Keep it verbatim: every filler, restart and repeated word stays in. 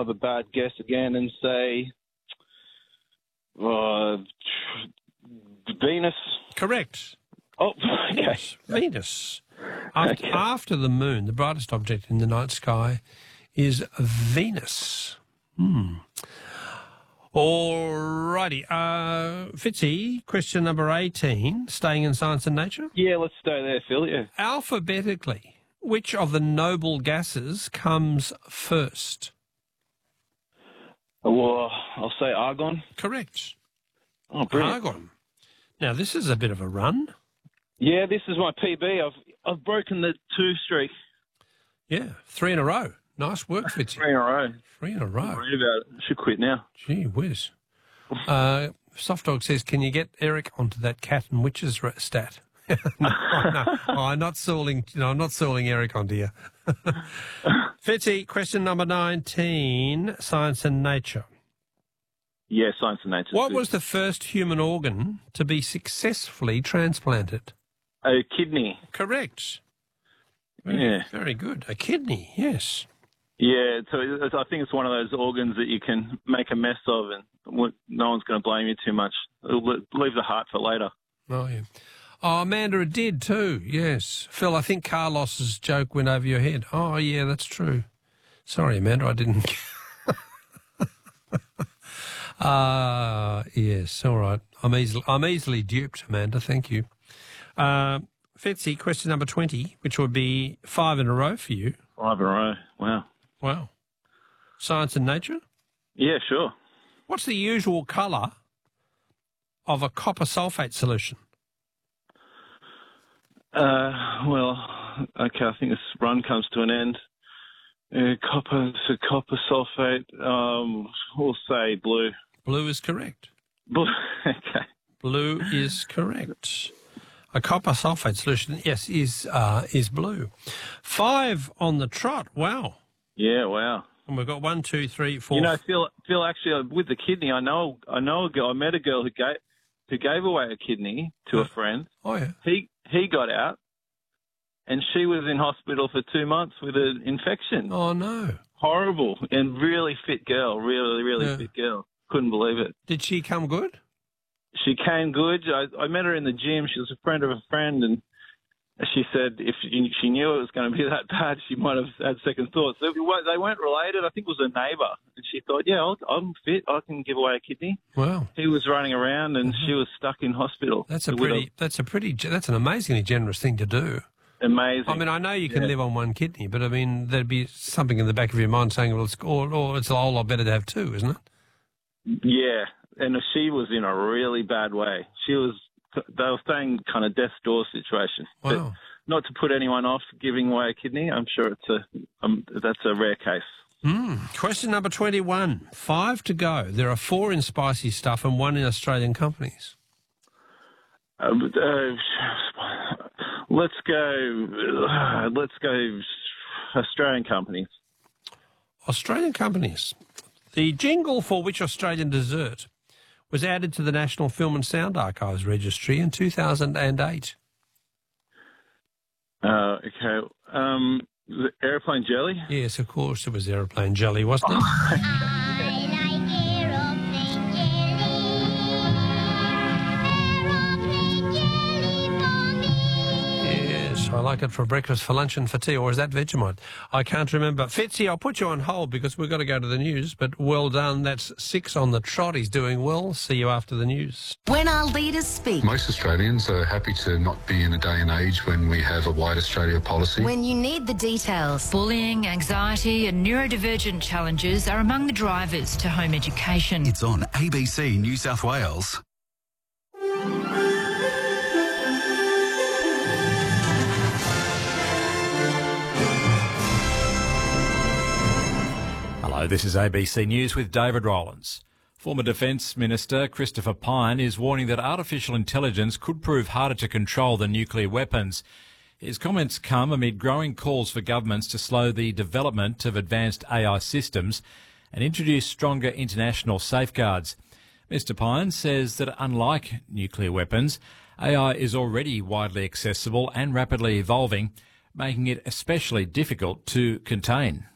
have a bad guess again and say uh, Venus. Correct. Oh, okay. Yes, Venus. After, Okay. after the moon, the brightest object in the night sky is Venus. Hmm. All righty. Uh, Fitzy, question number eighteen, staying in science and nature. Yeah, let's stay there, Phil, yeah. Alphabetically, which of the noble gases comes first? Well, I'll say argon. Correct. Oh, brilliant. Argon. Now, this is a bit of a run. Yeah, this is my P B. I've I've broken the two streak. Yeah, three in a row. Nice work, Fitzy. Three in a row. Three in a row. Worried about it. Should quit now. Gee whiz. Uh, Soft Dog says, can you get Eric onto that cat and witches re- stat? no, no. Oh, I'm not stalling. No, I'm not stalling Eric onto you. Fitzy, question number nineteen, science and nature. Yeah, science and nature. What was the first human organ to be successfully transplanted? A kidney. Correct. Very, Yeah. very good. A kidney, yes. Yeah, so it's, I think it's one of those organs that you can make a mess of, and no one's going to blame you too much. Leave the heart for later. Oh, yeah. Oh, Amanda, it did too, yes. Phil, I think Carlos's joke went over your head. Oh, yeah, that's true. Sorry, Amanda, I didn't... Ah, uh, yes, all right. I'm easily, I'm easily duped, Amanda, thank you. Uh, Fitzy, question number twenty, which would be five in a row for you. Five in a row, wow. Wow. Science and nature? Yeah, sure. What's the usual colour of a copper sulphate solution? Uh, well, okay, I think this run comes to an end. Uh, copper, so copper sulphate, um, we'll say blue. Blue is correct. Blue, okay. Blue is correct. A copper sulphate solution, yes, is uh, is blue. Five on the trot, wow. Yeah, wow. And we've got one, two, three, four. You know, Phil, Phil, actually, uh, with the kidney, I know, I know a girl, I met a girl who gave, who gave away a kidney to a friend. Oh, yeah. He, he got out, and she was in hospital for two months with an infection. Oh, no. Horrible. And really fit girl, really, really Yeah. fit girl. Couldn't believe it. Did she come good? She came good. I, I met her in the gym. She was a friend of a friend, and she said if she, she knew it was going to be that bad, she might have had second thoughts. They, wa- they weren't related. I think it was a neighbour. And she thought, yeah, I'll, I'm fit. I can give away a kidney. Wow. He was running around, and she was stuck in hospital. That's a With pretty, that's a pretty, that's an amazingly generous thing to do. Amazing. I mean, I know you can Yeah. live on one kidney, but I mean, there'd be something in the back of your mind saying, well, it's, or, or it's a whole lot better to have two, isn't it? Yeah, and she was in a really bad way. She was, they were saying kind of death's door situation. But Wow. not to put anyone off giving away a kidney. I'm sure it's a, um, that's a rare case. Mm. Question number twenty-one. Five to go. There are four in spicy stuff and one in Australian companies. Uh, uh, let's go, uh, let's go Australian companies. Australian companies. The jingle for which Australian dessert was added to the National Film and Sound Archives Registry in two thousand eight. Uh, okay. Um, the airplane jelly? Yes, of course, it was aeroplane jelly, wasn't it? Yes, I like it for breakfast, for lunch and for tea, or is that Vegemite? I can't remember. Fitzy, I'll put you on hold because we've got to go to the news, but well done. That's six on the trot. He's doing well. See you after the news. When our leaders speak. Most Australians are happy to not be in a day and age when we have a White Australia policy. When you need the details. Bullying, anxiety and neurodivergent challenges are among the drivers to home education. It's on A B C New South Wales. Hello, this is A B C News with David Rowlands. Former Defence Minister Christopher Pyne is warning that artificial intelligence could prove harder to control than nuclear weapons. His comments come amid growing calls for governments to slow the development of advanced A I systems and introduce stronger international safeguards. Mister Pyne says that unlike nuclear weapons, A I is already widely accessible and rapidly evolving, making it especially difficult to contain.